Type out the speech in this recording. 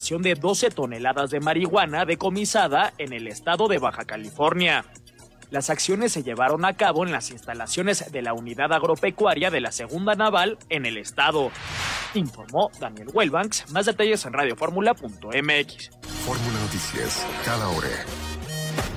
detención de 12 toneladas de marihuana decomisada en el estado de Baja California. Las acciones se llevaron a cabo en las instalaciones de la Unidad Agropecuaria de la Segunda Naval en el estado. Informó Daniel Wellbanks. Más detalles en radioformula.mx. Fórmula Noticias, cada hora.